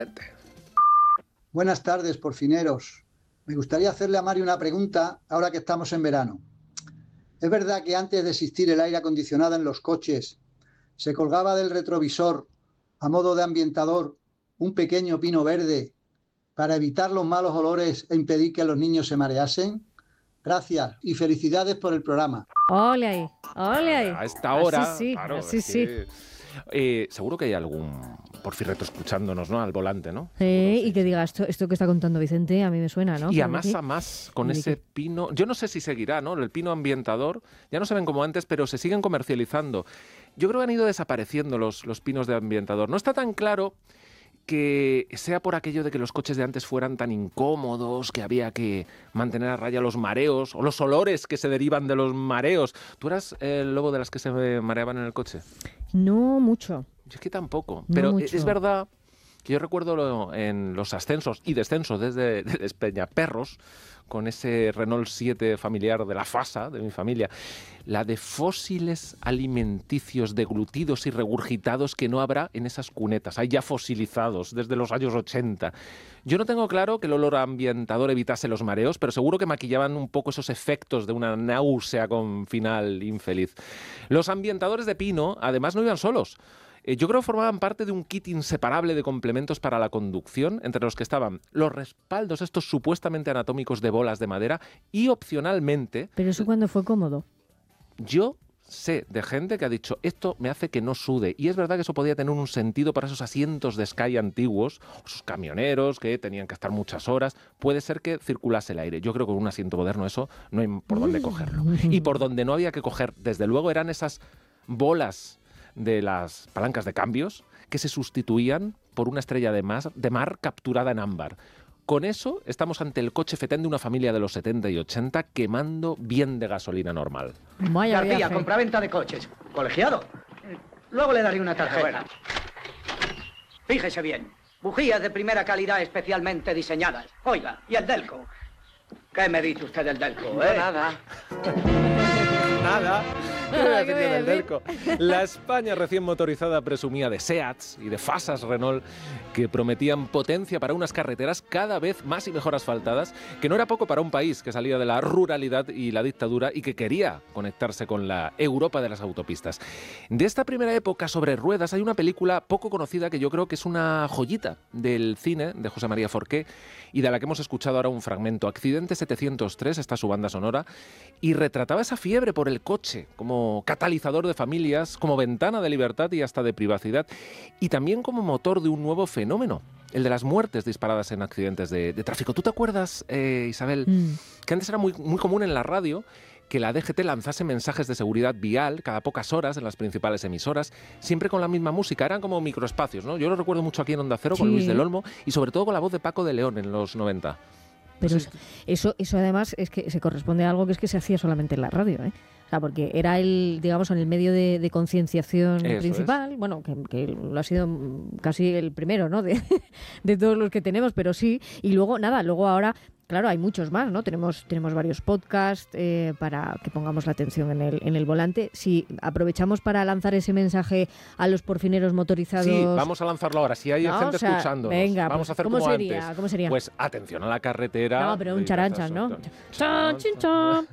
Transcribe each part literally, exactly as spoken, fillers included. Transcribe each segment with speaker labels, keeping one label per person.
Speaker 1: Buenas tardes, porfineros. Me gustaría hacerle a Mario una pregunta ahora que estamos en verano. ¿Es verdad que antes de existir el aire acondicionado en los coches se colgaba del retrovisor, a modo de ambientador, un pequeño pino verde para evitar los malos olores e impedir que los niños se mareasen? Gracias y felicidades por el programa.
Speaker 2: ¡Ole ahí! ¡Ole ahí!
Speaker 3: A esta hora,
Speaker 2: así sí,
Speaker 3: claro,
Speaker 2: así
Speaker 3: es
Speaker 2: sí.
Speaker 3: que, eh, seguro que hay algún porfirreto escuchándonos, ¿no? Al volante, ¿no?
Speaker 2: Sí,
Speaker 3: Seguro,
Speaker 2: y que diga, esto, esto que está contando Vicente, a mí me suena, ¿no?
Speaker 3: Y
Speaker 2: Pero
Speaker 3: a más
Speaker 2: aquí-
Speaker 3: a más, con
Speaker 2: ¿de
Speaker 3: ese
Speaker 2: qué?
Speaker 3: pino... Yo no sé si seguirá, ¿no? El pino ambientador. Ya no se ven como antes, pero se siguen comercializando. Yo creo que han ido desapareciendo los, los pinos de ambientador. No está tan claro que sea por aquello de que los coches de antes fueran tan incómodos, que había que mantener a raya los mareos o los olores que se derivan de los mareos. ¿Tú eras el lobo de las que se mareaban en el coche?
Speaker 2: No mucho.
Speaker 3: Yo es que tampoco.
Speaker 2: No
Speaker 3: Pero
Speaker 2: mucho.
Speaker 3: es verdad que yo recuerdo lo- en los ascensos y descensos desde de Despeñaperros, con ese Renault siete familiar de la Fasa, de mi familia, la de fósiles alimenticios deglutidos y regurgitados que no habrá en esas cunetas, hay ya fosilizados desde los años ochenta. Yo no tengo claro que el olor a ambientador evitase los mareos, pero seguro que maquillaban un poco esos efectos de una náusea con final infeliz. Los ambientadores de pino, además, no iban solos. Eh, yo creo que formaban parte de un kit inseparable de complementos para la conducción, entre los que estaban los respaldos estos supuestamente anatómicos de bolas de madera y, opcionalmente,
Speaker 2: Pero eso cuando fue cómodo.
Speaker 3: yo sé de gente que ha dicho, esto me hace que no sude. Y es verdad que eso podía tener un sentido para esos asientos de Sky antiguos, o esos camioneros que tenían que estar muchas horas. Puede ser que circulase el aire. Yo creo que con un asiento moderno eso no hay por dónde cogerlo. Y por donde no había que coger, desde luego, eran esas bolas de las palancas de cambios que se sustituían por una estrella de mar, de mar capturada en ámbar. Con eso estamos ante el coche fetén de una familia de los setenta y ochenta quemando bien de gasolina normal.
Speaker 2: Vaya
Speaker 4: García,
Speaker 2: viaje.
Speaker 4: compraventa de coches. ¿Colegiado? Luego le daré una tarjeta. Fíjese bien. Bujías de primera calidad especialmente diseñadas. Oiga, ¿y el Delco? ¿Qué me dice usted del Delco, eh?
Speaker 3: Nada. Nada. ¿Qué voy a decir yo del Delco? La España recién motorizada presumía de Seats y de Fasas Renault que prometían potencia para unas carreteras cada vez más y mejor asfaltadas, que no era poco para un país que salía de la ruralidad y la dictadura y que quería conectarse con la Europa de las autopistas. De esta primera época sobre ruedas hay una película poco conocida que yo creo que es una joyita del cine de José María Forqué y de la que hemos escuchado ahora un fragmento. Accidente setecientos tres, está su banda sonora, y retrataba esa fiebre por el coche como catalizador de familias, como ventana de libertad y hasta de privacidad, y también como motor de un nuevo fenómeno, el de las muertes disparadas en accidentes de, de tráfico. ¿Tú te acuerdas, eh, Isabel,
Speaker 2: Mm.
Speaker 3: que antes era muy, muy común en la radio que la D G T lanzase mensajes de seguridad vial cada pocas horas en las principales emisoras, siempre con la misma música? Eran como microespacios, ¿no? Yo lo recuerdo mucho aquí en Onda Cero con
Speaker 2: Sí.
Speaker 3: Luis del Olmo y sobre todo con la voz de Paco de León en los noventa.
Speaker 2: Pero
Speaker 3: Sí.
Speaker 2: eso, eso además es que se corresponde a algo que es que se hacía solamente en la radio, ¿eh? O sea, porque era el, digamos, en el medio de, de concienciación
Speaker 3: Eso
Speaker 2: principal, bueno, que, que lo ha sido mm, casi el primero, ¿no? De, de todos los que tenemos, pero sí. Y luego, nada, luego ahora, claro, hay muchos más, ¿no? Tenemos, tenemos varios podcasts eh, para que pongamos la atención en el, en el volante. Si aprovechamos para lanzar ese mensaje a los porfineros motorizados.
Speaker 3: Sí, vamos a lanzarlo ahora. Si hay
Speaker 2: No,
Speaker 3: gente
Speaker 2: o sea,
Speaker 3: escuchándonos,
Speaker 2: venga,
Speaker 3: vamos
Speaker 2: pues,
Speaker 3: a hacer
Speaker 2: ¿cómo
Speaker 3: como
Speaker 2: sería?
Speaker 3: antes.
Speaker 2: ¿Cómo sería?
Speaker 3: Pues atención a la carretera.
Speaker 2: No, pero un
Speaker 3: y
Speaker 2: charanchan, ¿no?
Speaker 3: Chan,
Speaker 2: Chan, chin, chan.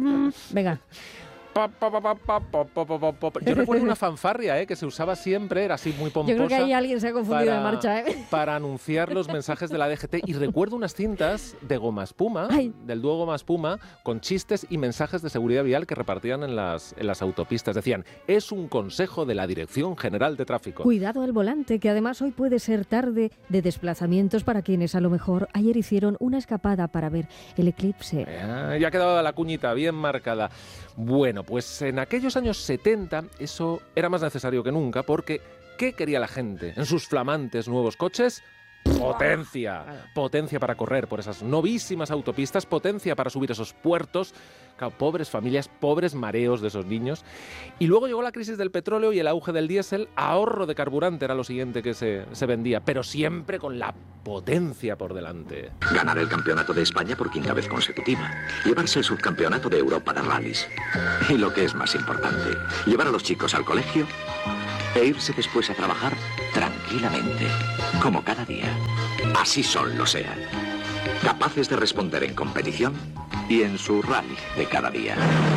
Speaker 2: Venga.
Speaker 3: Pa, pa, pa, pa, pa, pa, pa, pa, pa, pa. Yo recuerdo una fanfarria, ¿eh? Que se usaba siempre, era así muy pomposa.
Speaker 2: Yo creo que ahí alguien se ha confundido de marcha, ¿eh?
Speaker 3: Para anunciar los mensajes de la D G T. Y recuerdo unas cintas de goma espuma,
Speaker 2: Ay.
Speaker 3: del dúo goma espuma, con chistes y mensajes de seguridad vial que repartían en las, en las autopistas. Decían, es un consejo de la Dirección General de Tráfico.
Speaker 2: Cuidado al volante, que además hoy puede ser tarde de desplazamientos para quienes a lo mejor ayer hicieron una escapada para ver el eclipse.
Speaker 3: Eh, ya ha quedado la cuñita bien marcada. Bueno, pues en aquellos años setenta eso era más necesario que nunca, porque ¿qué quería la gente en sus flamantes nuevos coches? Potencia, potencia para correr por esas novísimas autopistas, potencia para subir esos puertos. Claro, pobres familias, pobres mareos de esos niños. Y luego llegó la crisis del petróleo y el auge del diésel. Ahorro de carburante era lo siguiente que se, se vendía, pero siempre con la potencia por delante.
Speaker 5: Ganar el campeonato de España por quinta vez consecutiva. Llevarse el subcampeonato de Europa de rallies. Y lo que es más importante, llevar a los chicos al colegio e irse después a trabajar tranquilamente. como cada día. Así son los SEAT. Capaces de responder en competición y en su rally de cada día.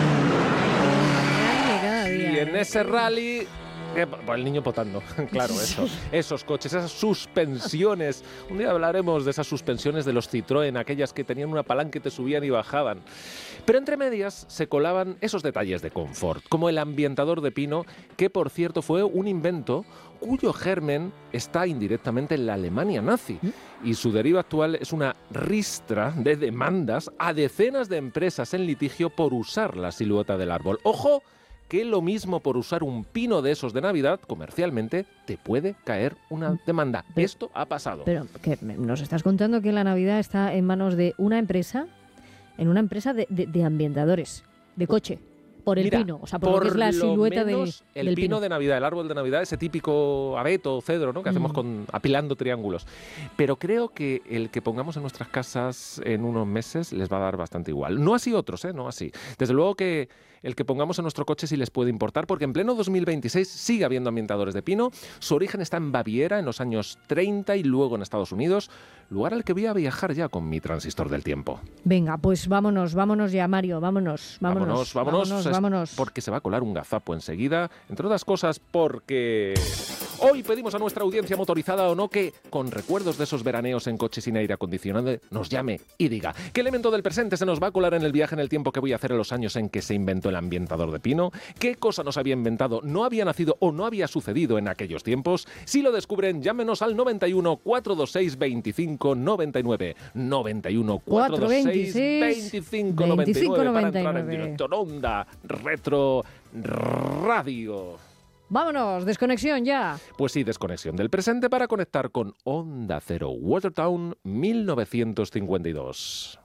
Speaker 3: Y en ese rally... Eh, el niño potando, claro, eso, esos coches, esas suspensiones. Un día hablaremos de esas suspensiones de los Citroën, aquellas que tenían una palanca y te subían y bajaban. Pero entre medias se colaban esos detalles de confort, como el ambientador de pino, que por cierto fue un invento cuyo germen está indirectamente en la Alemania nazi. Y su deriva actual es una ristra de demandas a decenas de empresas en litigio por usar la silueta del árbol. ¡Ojo! Que lo mismo por usar un pino de esos de Navidad, comercialmente, te puede caer una demanda. Pero, Esto ha pasado.
Speaker 2: Pero que nos estás contando que la Navidad está en manos de una empresa, en una empresa de, de, de ambientadores, de coche, por el
Speaker 3: Mira,
Speaker 2: pino, o sea, por, por lo que es la silueta del, del
Speaker 3: el
Speaker 2: pino.
Speaker 3: pino de Navidad, el árbol de Navidad, ese típico abeto o cedro, ¿no?, que mm. hacemos con apilando triángulos. Pero creo que el que pongamos en nuestras casas en unos meses les va a dar bastante igual. No así otros, ¿eh? No así. Desde luego que el que pongamos en nuestro coche sí les puede importar, porque en pleno dos mil veintiséis sigue habiendo ambientadores de pino. Su origen está en Baviera en los años treinta y luego en Estados Unidos, lugar al que voy a viajar ya con mi transistor del tiempo.
Speaker 2: Venga, pues vámonos, vámonos ya, Mario, vámonos,
Speaker 3: Vámonos,
Speaker 2: vámonos,
Speaker 3: vámonos,
Speaker 2: vámonos, vámonos.
Speaker 3: Porque se va a colar un gazapo enseguida, entre otras cosas porque... Hoy pedimos a nuestra audiencia motorizada o no que, con recuerdos de esos veraneos en coche sin aire acondicionado, nos llame y diga qué elemento del presente se nos va a colar en el viaje en el tiempo que voy a hacer en los años en que se inventó el ambientador de pino, qué cosa nos había inventado, no había nacido o no había sucedido en aquellos tiempos. Si lo descubren, llámenos al noventa y uno, cuatrocientos veintiséis, veinticinco noventa y nueve, noventa y uno, cuatrocientos veintiséis, veinticinco noventa y nueve, para entrar en directo en Onda Retro Radio.
Speaker 2: Vámonos, desconexión ya.
Speaker 3: Pues sí, desconexión del presente para conectar con Onda Cero, Watertown, mil novecientos cincuenta y dos.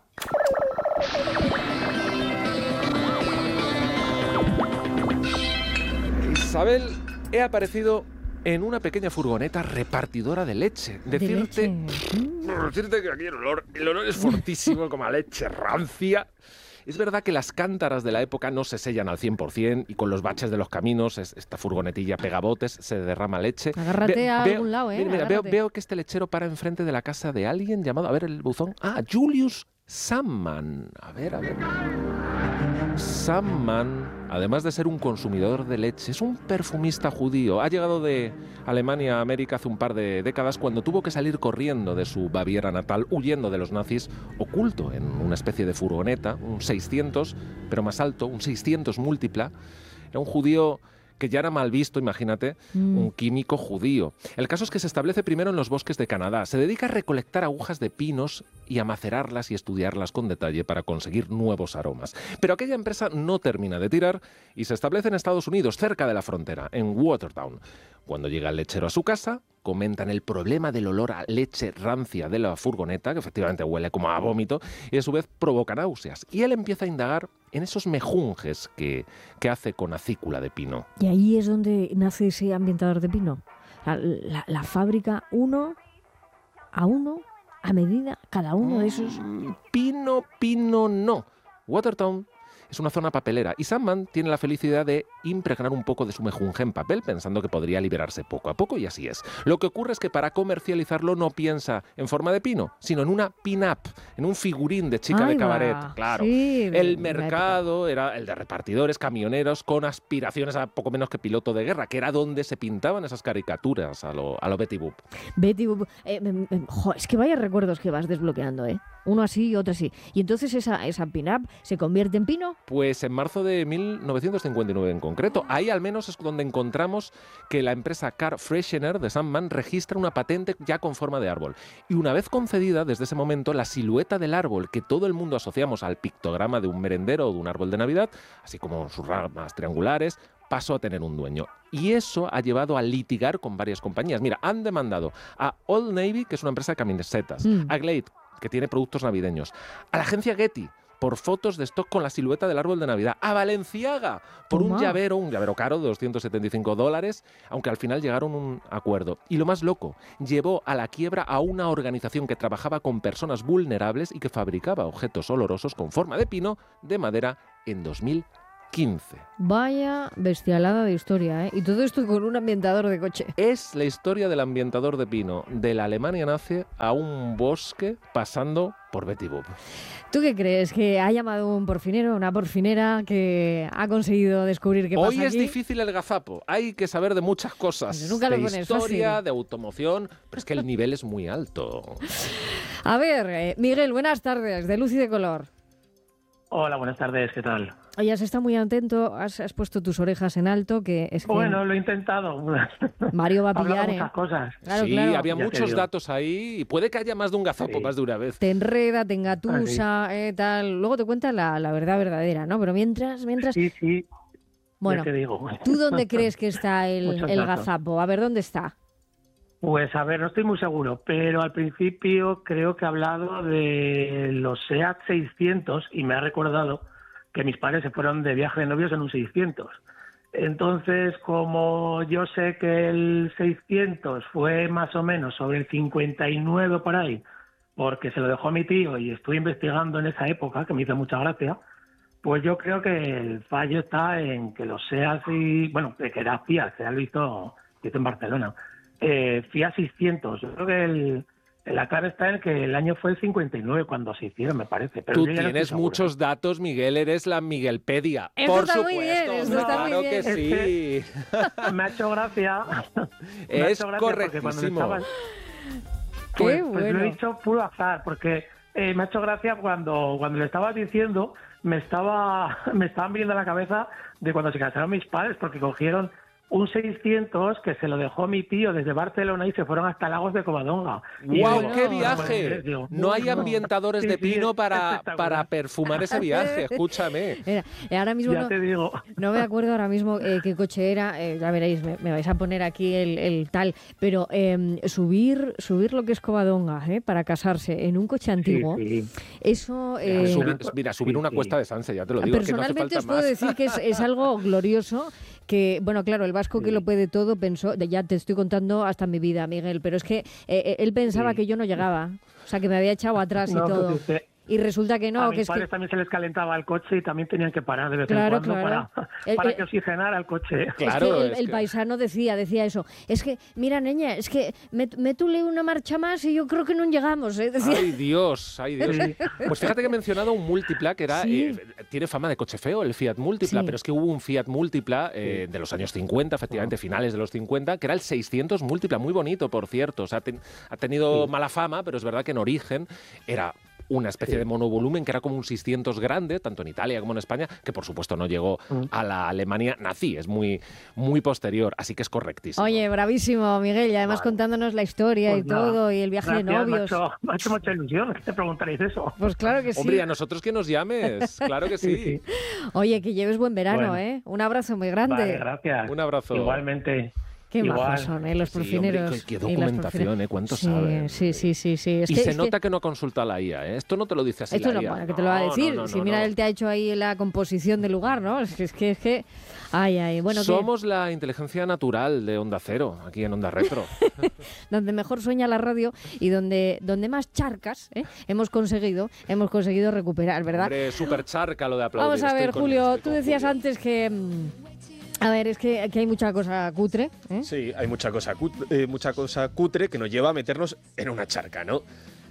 Speaker 3: Isabel, he aparecido en una pequeña furgoneta repartidora de leche. Decirte,
Speaker 2: de leche.
Speaker 3: decirte que aquí el olor, el olor es fortísimo, como a leche rancia. Es verdad que las cántaras de la época no se sellan al cien por cien y con los baches de los caminos, es, esta furgonetilla pega botes, se derrama leche.
Speaker 2: Agárrate
Speaker 3: Ve,
Speaker 2: a
Speaker 3: veo,
Speaker 2: algún lado, ¿eh?
Speaker 3: Mira, mira, veo, veo que este lechero para enfrente de la casa de alguien llamado, a ver el buzón, ah, Julius Samman. A ver, a ver. Samman, además de ser un consumidor de leche, es un perfumista judío. Ha llegado de Alemania a América hace un par de décadas cuando tuvo que salir corriendo de su Baviera natal, huyendo de los nazis, oculto en una especie de furgoneta, un seiscientos, pero más alto, un seiscientos múltipla. Era un judío que ya era mal visto, imagínate, mm. un químico judío. El caso es que se establece primero en los bosques de Canadá. Se dedica a recolectar agujas de pinos y a macerarlas y estudiarlas con detalle para conseguir nuevos aromas. Pero aquella empresa no termina de tirar y se establece en Estados Unidos, cerca de la frontera, en Watertown. Cuando llega el lechero a su casa, comentan el problema del olor a leche rancia de la furgoneta, que efectivamente huele como a vómito, y a su vez provoca náuseas. Y él empieza a indagar en esos mejunjes que, que hace con acícula de pino.
Speaker 2: Y ahí es donde nace ese ambientador de pino. La, la, la fábrica uno a uno, a medida, cada uno de esos...
Speaker 3: Pino, pino, no. Watertown es una zona papelera y Samman tiene la felicidad de impregnar un poco de su mejunje en papel pensando que podría liberarse poco a poco, y así es. Lo que ocurre es que para comercializarlo no piensa en forma de pino, sino en una pin-up, en un figurín de chica
Speaker 2: Ay,
Speaker 3: de cabaret.
Speaker 2: va.
Speaker 3: Claro.
Speaker 2: Sí,
Speaker 3: el mercado era el de repartidores, camioneros con aspiraciones a poco menos que piloto de guerra, que era donde se pintaban esas caricaturas a lo, a lo Betty Boop.
Speaker 2: Betty Boop. Eh, eh, eh, jo, es que vaya recuerdos que vas desbloqueando, ¿eh? Uno así y otro así. ¿Y entonces esa, esa pin-up se convierte en pino?
Speaker 3: Pues en marzo de mil novecientos cincuenta y nueve en concreto. Ahí al menos es donde encontramos que la empresa Car Freshener de Samman registra una patente ya con forma de árbol. Y una vez concedida, desde ese momento, la silueta del árbol que todo el mundo asociamos al pictograma de un merendero o de un árbol de Navidad, así como sus ramas triangulares, pasó a tener un dueño. Y eso ha llevado a litigar con varias compañías. Mira, han demandado a Old Navy, que es una empresa de camisetas, mm. a Glade, que tiene productos navideños, a la agencia Getty, por fotos de stock con la silueta del árbol de Navidad, a Balenciaga, por Toma. un llavero, un llavero caro de doscientos setenta y cinco dólares, aunque al final llegaron a un acuerdo. Y lo más loco, llevó a la quiebra a una organización que trabajaba con personas vulnerables y que fabricaba objetos olorosos con forma de pino de madera en dos mil quince.
Speaker 2: Vaya bestialada de historia, ¿eh? Y todo esto con un ambientador de coche.
Speaker 3: Es la historia del ambientador de pino de la Alemania nazi a un bosque pasando por Betty Boop.
Speaker 2: ¿Tú qué crees? ¿Que ha llamado un porfinero, una porfinera que ha conseguido descubrir qué pasa
Speaker 3: Hoy es
Speaker 2: aquí?
Speaker 3: difícil el gazapo. Hay que saber de muchas cosas.
Speaker 2: Pero nunca lo
Speaker 3: de
Speaker 2: pones
Speaker 3: historia,
Speaker 2: fácil.
Speaker 3: de automoción, pero es que el nivel es muy alto.
Speaker 2: A ver, eh, Miguel, buenas tardes, de Luz y de Color.
Speaker 6: Hola, buenas tardes, ¿qué tal?
Speaker 2: Oye, has estado muy atento, has, has puesto tus orejas en alto, que es que
Speaker 6: Bueno, lo he intentado.
Speaker 2: Mario va a
Speaker 6: He hablado
Speaker 2: pillar,
Speaker 6: muchas
Speaker 2: ¿eh?
Speaker 6: cosas.
Speaker 2: Claro,
Speaker 3: sí,
Speaker 2: claro.
Speaker 3: había
Speaker 6: Ya te
Speaker 3: muchos
Speaker 6: digo.
Speaker 3: datos ahí y puede que haya más de un gazapo,
Speaker 6: Sí.
Speaker 3: más de una vez.
Speaker 2: Te enreda, te engatusa, eh, tal. Luego te cuenta la, la verdad verdadera, ¿no? Pero mientras, mientras...
Speaker 6: Sí, sí,
Speaker 2: Bueno,
Speaker 6: ya te digo.
Speaker 2: ¿tú dónde crees que está el,
Speaker 6: Muchos
Speaker 2: el
Speaker 6: datos.
Speaker 2: gazapo? A ver, ¿dónde está?
Speaker 6: Pues a ver, no estoy muy seguro, pero al principio creo que ha hablado de los SEAT seiscientos y me ha recordado que mis padres se fueron de viaje de novios en un seiscientos. Entonces, como yo sé que el seiscientos fue más o menos sobre el cincuenta y nueve por ahí, porque se lo dejó a mi tío y estuve investigando en esa época, que me hizo mucha gracia, pues yo creo que el fallo está en que los SEAT y, bueno, que era Fiat, SEAT lo hizo, lo hizo en Barcelona, eh, Fiat seiscientos. Yo creo que el, la clave está en que el año fue el cincuenta y nueve cuando se hicieron, me parece. Pero
Speaker 3: Tú
Speaker 6: yo ya no estoy
Speaker 3: tienes
Speaker 6: seguro.
Speaker 3: muchos datos, Miguel, eres la Miguelpedia.
Speaker 2: Esto
Speaker 3: Por
Speaker 2: está muy
Speaker 3: supuesto,
Speaker 2: bien, esto está muy
Speaker 3: claro
Speaker 2: bien.
Speaker 3: que
Speaker 6: Es
Speaker 3: sí.
Speaker 6: Me ha hecho gracia. Me ha
Speaker 3: Es
Speaker 6: hecho gracia porque cuando
Speaker 3: correctísimo.
Speaker 6: estaba-
Speaker 2: ¡Qué
Speaker 6: Pues, pues
Speaker 2: bueno!
Speaker 6: lo he dicho puro azar, porque eh, me ha hecho gracia cuando, cuando le estabas diciendo, me estaba me estaban viniendo a la cabeza de cuando se casaron mis padres, porque cogieron un seiscientos que se lo dejó mi tío desde Barcelona y se fueron hasta Lagos de Covadonga. Y
Speaker 3: ¡Guau,
Speaker 6: digo,
Speaker 3: qué
Speaker 2: bueno,
Speaker 3: viaje!
Speaker 6: digo,
Speaker 3: No hay
Speaker 2: bueno.
Speaker 3: ambientadores
Speaker 6: Sí,
Speaker 3: de
Speaker 6: sí,
Speaker 3: pino
Speaker 6: es
Speaker 3: para,
Speaker 6: espectacular.
Speaker 3: para perfumar ese viaje, escúchame.
Speaker 2: Mira, eh, ahora mismo
Speaker 6: Ya
Speaker 2: no,
Speaker 6: te digo.
Speaker 2: no me acuerdo ahora mismo eh, qué coche era, eh, ya veréis, me, me vais a poner aquí el, el tal, pero eh, subir subir lo que es Covadonga, eh, para casarse en un coche antiguo,
Speaker 6: Sí, sí.
Speaker 2: eso... eh,
Speaker 3: Subir- mira, subir
Speaker 6: sí,
Speaker 3: una
Speaker 6: sí.
Speaker 3: cuesta de Sanse, ya te lo digo. es que no hace
Speaker 2: Personalmente
Speaker 3: falta
Speaker 2: os puedo
Speaker 3: más.
Speaker 2: decir que es, es algo glorioso, que, bueno, claro, el vasco que lo puede todo pensó, ya te estoy contando hasta mi vida, Miguel, pero es que eh, eh, él pensaba
Speaker 6: Sí.
Speaker 2: que yo no llegaba, o sea, que me había echado atrás y
Speaker 6: No, pues
Speaker 2: todo.
Speaker 6: usted-
Speaker 2: Y resulta que
Speaker 6: a
Speaker 2: no,
Speaker 6: mis
Speaker 2: que es
Speaker 6: padres
Speaker 2: que...
Speaker 6: también se les calentaba el coche y también tenían que parar de vez
Speaker 2: Claro,
Speaker 6: en cuando
Speaker 2: claro.
Speaker 6: para,
Speaker 2: El-
Speaker 6: para
Speaker 2: el-
Speaker 6: que oxigenara el coche.
Speaker 3: Claro,
Speaker 2: es que el,
Speaker 3: es
Speaker 2: el
Speaker 3: que-
Speaker 2: paisano decía, decía eso. Es que, mira, niña, es que me, métule una marcha más y yo creo que no llegamos, ¿eh? Decía.
Speaker 3: Ay, Dios, ay, Dios.
Speaker 6: Sí.
Speaker 3: Pues fíjate que he mencionado un Multipla que era,
Speaker 2: Sí.
Speaker 3: eh, tiene fama de coche feo, el Fiat Multipla,
Speaker 2: Sí.
Speaker 3: pero es que hubo un Fiat Multipla eh, de los años cincuenta, efectivamente, finales de los cincuenta, que era el seiscientos Multipla, muy bonito, por cierto. O sea, ten- ha tenido mala fama, pero es verdad que en origen era una especie
Speaker 6: Sí.
Speaker 3: de monovolumen que era como un seiscientos grande, tanto en Italia como en España, que por supuesto no llegó
Speaker 6: Mm.
Speaker 3: a la Alemania nazi, es muy, muy posterior, así que es correctísimo.
Speaker 2: Oye, bravísimo, Miguel, y además
Speaker 6: Vale.
Speaker 2: contándonos la historia
Speaker 6: Pues
Speaker 2: y
Speaker 6: nada,
Speaker 2: todo, y el viaje de
Speaker 6: Gracias, me ha
Speaker 2: novios.
Speaker 6: hecho, me ha hecho mucha ilusión que te preguntaréis eso.
Speaker 2: Pues claro que sí.
Speaker 3: Hombre, y a nosotros que nos llames, claro que sí.
Speaker 6: Sí, sí.
Speaker 2: Oye, que lleves buen verano,
Speaker 6: Bueno.
Speaker 2: ¿eh? Un abrazo muy grande.
Speaker 6: Vale, gracias.
Speaker 3: Un abrazo.
Speaker 6: Igualmente.
Speaker 2: Qué
Speaker 6: Igual.
Speaker 2: majos son, ¿eh? Los
Speaker 3: Sí, hombre,
Speaker 2: porfineros.
Speaker 3: qué- qué
Speaker 2: y las
Speaker 3: documentación,
Speaker 2: porfineras.
Speaker 3: ¿eh? ¿Cuánto
Speaker 2: sí,
Speaker 3: saben?
Speaker 2: Sí, sí, sí, sí. Es
Speaker 3: y
Speaker 2: que,
Speaker 3: se
Speaker 2: es
Speaker 3: nota
Speaker 2: que...
Speaker 3: que... no consulta la I A, ¿eh? Esto no te lo dice así
Speaker 2: Esto
Speaker 3: la
Speaker 2: no,
Speaker 3: I A.
Speaker 2: bueno, que te lo va a
Speaker 3: No,
Speaker 2: decir.
Speaker 3: no, no,
Speaker 2: si
Speaker 3: no,
Speaker 2: mira,
Speaker 3: no.
Speaker 2: él te ha hecho ahí la composición del lugar, ¿no? Es que es que... Es que... Ay, ay, bueno, que
Speaker 3: Somos la inteligencia natural de Onda Cero, aquí en Onda Retro.
Speaker 2: donde mejor sueña la radio y donde, donde más charcas ¿eh? hemos conseguido hemos conseguido recuperar, ¿verdad?
Speaker 3: Hombre, súper charca lo de aplaudir.
Speaker 2: Vamos a
Speaker 3: estoy
Speaker 2: ver,
Speaker 3: con-
Speaker 2: Julio,
Speaker 3: estoy
Speaker 2: tú
Speaker 3: con
Speaker 2: decías
Speaker 3: Julio.
Speaker 2: antes que... mm, a ver, es que aquí hay mucha cosa cutre, ¿eh?
Speaker 7: Sí, hay mucha cosa, cut- eh, mucha cosa cutre que nos lleva a meternos en una charca, ¿no?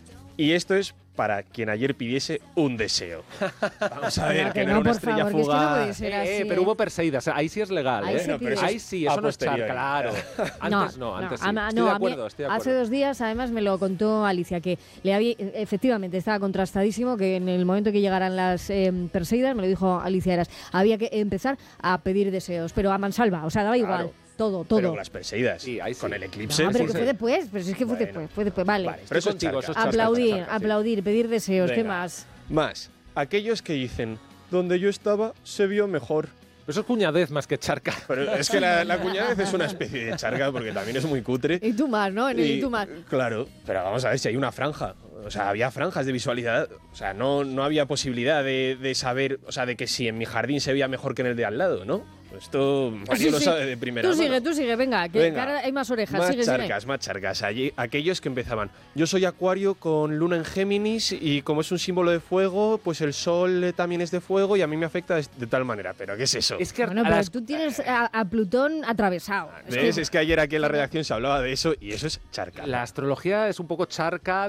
Speaker 7: Y esto es para quien ayer pidiese un deseo. Vamos a ver,
Speaker 2: No,
Speaker 7: que,
Speaker 2: que
Speaker 7: no
Speaker 2: no,
Speaker 7: era una
Speaker 2: por
Speaker 7: estrella
Speaker 2: favor, que es que no
Speaker 7: fugaz.
Speaker 2: puede ser.
Speaker 3: Eh,
Speaker 2: así,
Speaker 3: eh, pero
Speaker 2: ¿eh?
Speaker 3: hubo Perseidas, ahí sí es legal,
Speaker 2: Ahí
Speaker 3: ¿eh?
Speaker 2: se Bueno, pero
Speaker 3: ahí
Speaker 7: eso es
Speaker 3: sí,
Speaker 7: a
Speaker 3: eso no es charca,
Speaker 7: posteriori.
Speaker 3: claro. Antes no, antes sí.
Speaker 2: ama-
Speaker 3: Estoy
Speaker 2: no,
Speaker 3: de
Speaker 2: a mí
Speaker 3: acuerdo, estoy de acuerdo.
Speaker 2: hace dos días, además, me lo contó Alicia, que le había, efectivamente estaba contrastadísimo, que en el momento que llegaran las eh, Perseidas, me lo dijo Alicia Eras, había que empezar a pedir deseos, pero a mansalva, o sea, daba igual,
Speaker 7: Claro.
Speaker 2: todo,
Speaker 7: Pero
Speaker 2: todo.
Speaker 7: con las Perseidas,
Speaker 3: Sí, ahí sí.
Speaker 7: con el eclipse.
Speaker 2: No, pero
Speaker 7: sí,
Speaker 2: que fue después, pero si es que fue
Speaker 7: Bueno.
Speaker 2: después, fue después, vale.
Speaker 7: Vale, pero eso es
Speaker 3: contigo,
Speaker 7: charca.
Speaker 3: eso es charca.
Speaker 2: Aplaudir,
Speaker 7: charca, sí.
Speaker 2: aplaudir, pedir deseos, ¿qué
Speaker 7: Venga.
Speaker 2: más?
Speaker 7: Más, aquellos que dicen, donde yo estaba se vio mejor.
Speaker 3: Eso es cuñadez más que charca.
Speaker 7: Pero es que la, la cuñadez es una especie de charca porque también es muy cutre.
Speaker 2: Y tú más, ¿no? Y,
Speaker 7: Y,
Speaker 2: tú más.
Speaker 7: Claro, pero vamos a ver si hay una franja. O sea, había franjas de visualidad. O sea, no, no había posibilidad de, de saber, o sea, de que si en mi jardín se veía mejor que en el de al lado, ¿no? Esto Mario
Speaker 2: Sí,
Speaker 7: lo
Speaker 2: sí.
Speaker 7: sabe de primera
Speaker 2: Tú
Speaker 7: mano.
Speaker 2: sigue, tú sigue, venga, que,
Speaker 7: Venga,
Speaker 2: que ahora hay más orejas.
Speaker 7: Más
Speaker 2: sigue,
Speaker 7: charcas,
Speaker 2: sigue.
Speaker 7: más charcas. Allí, aquellos que empezaban. Yo soy Acuario con Luna en Géminis y como es un símbolo de fuego, pues el Sol eh, también es de fuego y a mí me afecta de, de tal manera. ¿Pero qué es eso?
Speaker 3: Es que
Speaker 2: Bueno,
Speaker 3: a
Speaker 2: pero
Speaker 3: las-
Speaker 2: tú tienes a, a Plutón atravesado. Es
Speaker 7: ¿Ves?
Speaker 2: que-
Speaker 7: Es que ayer aquí en la redacción se hablaba de eso y eso es charca.
Speaker 3: la astrología es un poco charca